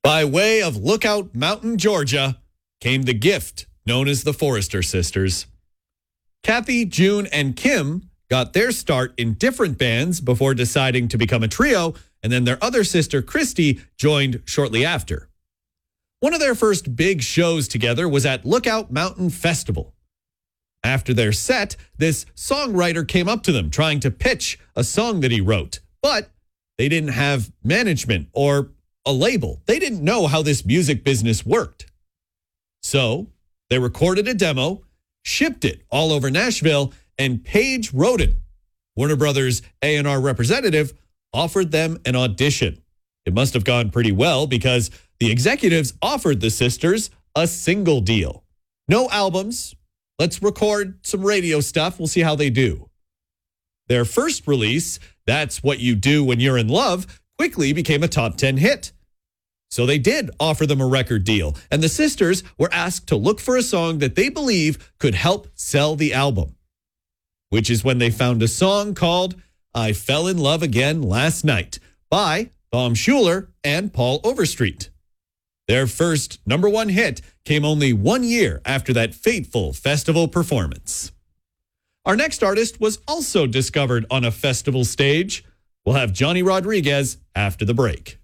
By way of Lookout Mountain, Georgia, came the gift known as the Forrester Sisters. Kathy, June, and Kim got their start in different bands before deciding to become a trio, and then their other sister, Christy, joined shortly after. One of their first big shows together was at Lookout Mountain Festival. After their set, this songwriter came up to them trying to pitch a song that he wrote, but they didn't have management or a label. They didn't know how this music business worked. So they recorded a demo, shipped it all over Nashville, and Paige Roden, Warner Brothers A&R representative, offered them an audition. It must have gone pretty well because the executives offered the sisters a single deal. No albums. Let's record some radio stuff. We'll see how they do. Their first release, That's What You Do When You're in Love, quickly became a top 10 hit. So they did offer them a record deal, and the sisters were asked to look for a song that they believe could help sell the album, which is when they found a song called I Fell in Love Again Last Night by Tom Schuler and Paul Overstreet. Their first #1 hit came only 1 year after that fateful festival performance. Our next artist was also discovered on a festival stage. We'll have Johnny Rodriguez after the break.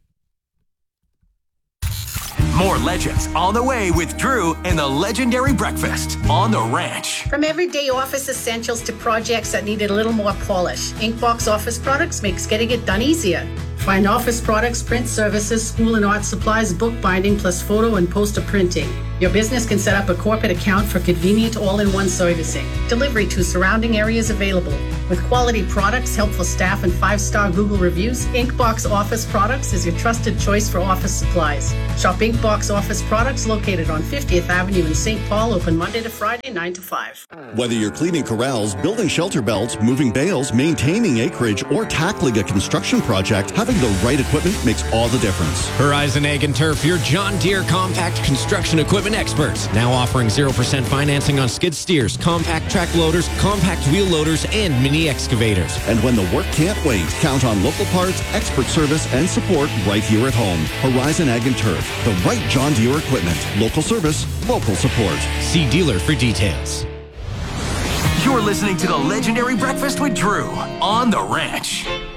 More legends on the way with Drew and the legendary breakfast on the ranch. From everyday office essentials to projects that needed a little more polish, Inkbox Office Products makes getting it done easier. Find office products, print services, school and art supplies, bookbinding, plus photo and poster printing. Your business can set up a corporate account for convenient all-in-one servicing. Delivery to surrounding areas available. With quality products, helpful staff, and 5-star Google reviews, Inkbox Office Products is your trusted choice for office supplies. Shop Inkbox Office Products located on 50th Avenue in St. Paul, open Monday to Friday, 9 to 5. Whether you're cleaning corrals, building shelter belts, moving bales, maintaining acreage, or tackling a construction project, having the right equipment makes all the difference. Horizon Ag and Turf, your John Deere compact construction equipment experts. Now offering 0% financing on skid steers, compact track loaders, compact wheel loaders, and mini excavators. And when the work can't wait, count on local parts, expert service, and support right here at home. Horizon Ag and Turf, the right John Deere equipment. Local service, local support. See dealer for details. You're listening to the legendary breakfast with Drew on the ranch.